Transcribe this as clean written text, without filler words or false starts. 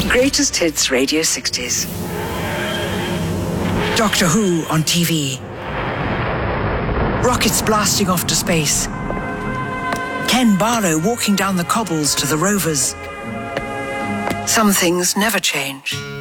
Greatest Hits Radio 60s. Doctor Who on TV. Rockets blasting off to space. Ken Barlow walking down the cobbles to the Rovers. Some things never change.